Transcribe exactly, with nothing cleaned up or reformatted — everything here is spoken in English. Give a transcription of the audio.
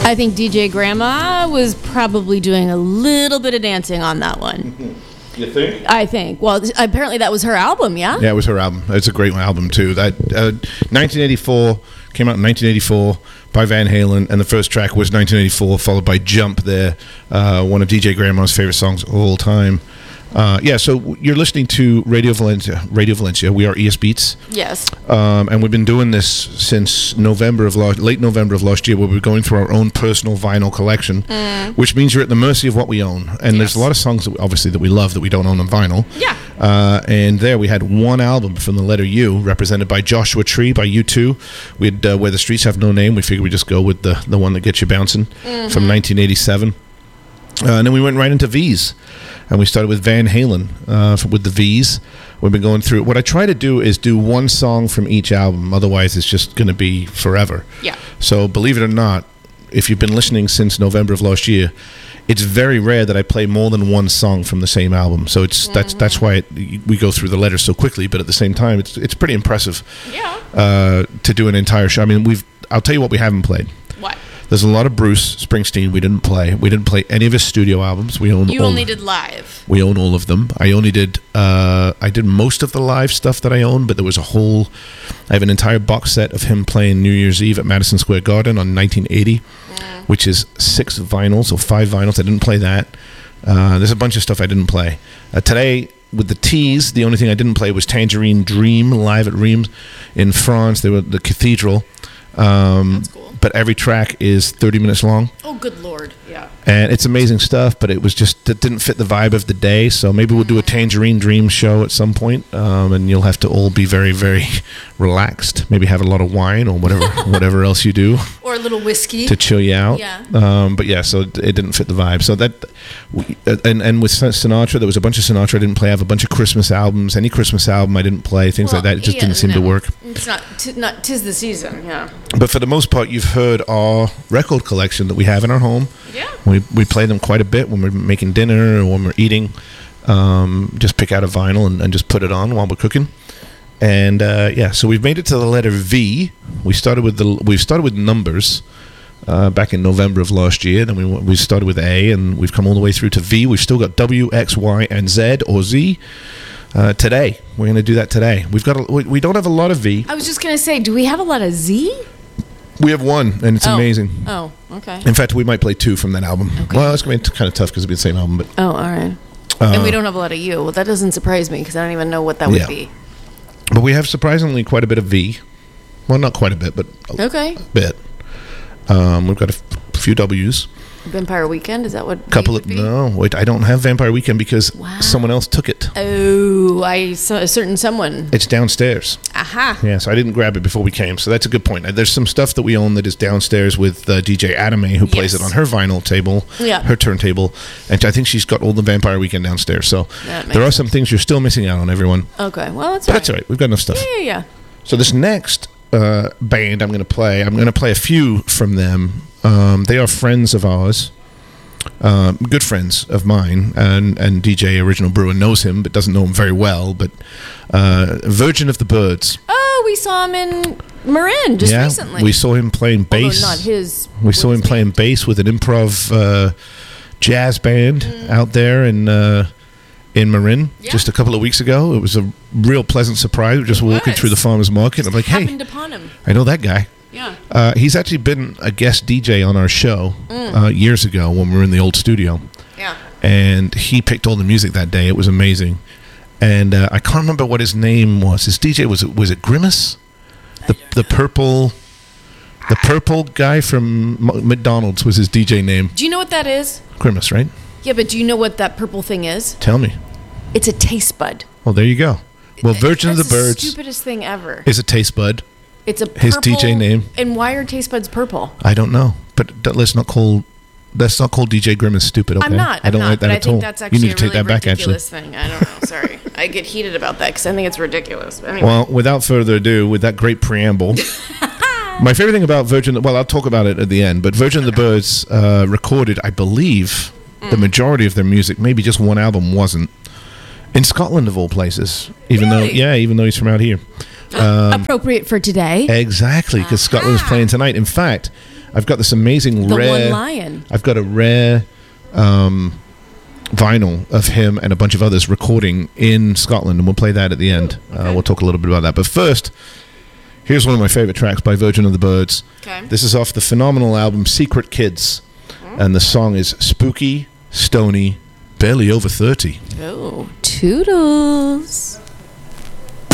I think D J Grandma was probably doing a little bit of dancing on that one. You think? I think. Well, apparently that was her album, yeah? Yeah, it was her album. It's a great album, too. That uh, nineteen eighty-four, came out in nineteen eighty-four by Van Halen, and the first track was nineteen eighty-four, followed by Jump there, uh, one of D J Grandma's favorite songs of all time. Uh, yeah, so you're listening to Radio Valencia. Radio Valencia. We are E S Beats. Yes. Um, and we've been doing this since November of last, late November of last year, where we're going through our own personal vinyl collection, mm. which means you're at the mercy of what we own. And yes. there's a lot of songs that we, obviously that we love that we don't own on vinyl. Yeah. Uh, and there we had one album from the letter U, represented by Joshua Tree by U two. We had uh, Where the Streets Have No Name. We figured we'd just go with the the one that gets you bouncing, mm-hmm. from nineteen eighty-seven. Uh, and then we went right into V's, and we started with Van Halen uh, for, with the V's. We've been going through. What I try to do is do one song from each album. Otherwise, it's just going to be forever. Yeah. So believe it or not, if you've been listening since November of last year, it's very rare that I play more than one song from the same album. So it's mm-hmm. that's that's why it, we go through the letters so quickly. But at the same time, it's it's pretty impressive. Yeah. Uh, to do an entire show. I mean, we've. I'll tell you what we haven't played. What? There's a lot of Bruce Springsteen we didn't play. We didn't play any of his studio albums. We own. You all, only did live. We own all of them. I only did. Uh, I did most of the live stuff that I own, but there was a whole. I have an entire box set of him playing New Year's Eve at Madison Square Garden on nineteen eighty, mm. which is six vinyls or five vinyls. I didn't play that. Uh, there's a bunch of stuff I didn't play. Uh, today with the T's, the only thing I didn't play was Tangerine Dream live at Reims in France. They were at the Cathedral. Um, That's cool. But every track is thirty minutes long. Oh, good Lord. Yeah. And it's amazing stuff, but it was just, it didn't fit the vibe of the day. So maybe we'll do a Tangerine Dream show at some point, um, and you'll have to all be very, very relaxed. Maybe have a lot of wine or whatever whatever else you do. Or a little whiskey. To chill you out. Yeah. Um, but yeah, so it, it didn't fit the vibe. So that, we, and, and with Sinatra, there was a bunch of Sinatra I didn't play. I have a bunch of Christmas albums. Any Christmas album I didn't play, things well, like that. It just yeah, didn't seem no. to work. It's not, t- not, 'tis the season, yeah. But for the most part, you've heard our record collection that we have in our home. Yeah. We we play them quite a bit when we're making dinner or when we're eating. Um, just pick out a vinyl and, and just put it on while we're cooking. And uh, yeah, so we've made it to the letter V. We started with the we started with numbers uh, back in November of last year. Then we we started with A, and we've come all the way through to V. We've still got W, X, Y, and Z or Z. Uh, today, we're going to do that today. We've got a, we, we don't have a lot of V. I was just going to say, do we have a lot of Z? We have one, and it's oh. amazing. Oh, okay. In fact, we might play two from that album. Okay. Well, it's going to be kind of tough because it'll be the same album. But oh, all right. Uh, and we don't have a lot of U. Well, that doesn't surprise me because I don't even know what that would yeah. be. But we have surprisingly quite a bit of V. Well, not quite a bit, but a okay. bit. Um, we've got a f- few W's. Vampire Weekend, is that what? Couple of no, wait, I don't have Vampire Weekend because wow. someone else took it. Oh, I saw a certain someone. It's downstairs. Aha. Yeah, so I didn't grab it before we came. So that's a good point. There's some stuff that we own that is downstairs with uh, D J Adame, who plays yes. it on her vinyl table, yeah. her turntable, and I think she's got all the Vampire Weekend downstairs. So there are some things you're still missing out on, everyone. Okay, well that's but all right. That's all right. We've got enough stuff. Yeah, yeah, yeah. So this next uh, band I'm going to play, I'm going to play a few from them. Um, they are friends of ours. Uh, good friends of mine, and, and D J Original Brewer knows him, but doesn't know him very well. But uh, Virgin of the Birds. Oh, we saw him in Marin just yeah, recently. We saw him playing bass. Although not his. We saw him playing bass with an improv uh, jazz band mm. out there in uh, in Marin yeah. just a couple of weeks ago. It was a real pleasant surprise. We were just it walking was. through the farmer's market. I'm like, hey, happened upon him. I know that guy. Yeah. Uh, he's actually been a guest D J on our show mm. uh, years ago when we were in the old studio. Yeah. And he picked all the music that day. It was amazing. And uh, I can't remember what his name was. His D J was it was it Grimace? The the purple the purple guy from M- McDonald's was his D J name. Do you know what that is? Grimace, right? Yeah, but do you know what that purple thing is? Tell me. It's a taste bud. Well, there you go. Well, Virgin That's of the Birds. The stupidest thing ever. Is a taste bud. It's a purple, his D J name. And why are taste buds purple? I don't know, but th- let's not call let's not call D J Grimace stupid. Okay, I'm not. I'm I don't not, like that but at I think all. that's actually you need to a take really that back. Actually, ridiculous thing. I don't know. Sorry, I get heated about that because I think it's ridiculous. Anyway. Well, without further ado, with that great preamble. My favorite thing about Virgin, well, I'll talk about it at the end, but Virgin of the Birds uh, recorded, I believe, mm. the majority of their music, maybe just one album wasn't, in Scotland of all places. Even really? though, yeah, even though he's from out here. Um, Appropriate for today. Exactly, because uh-huh. Scotland is playing tonight. In fact, I've got this amazing The rare. One Lion. I've got a rare um, vinyl of him and a bunch of others recording in Scotland, and we'll play that at the end. Ooh, okay. uh, we'll talk a little bit about that. But first, here's one of my favorite tracks by Virgin of the Birds. Okay. This is off the phenomenal album Secret Kids, and the song is Spooky, Stony, Barely Over thirty. Oh, toodles.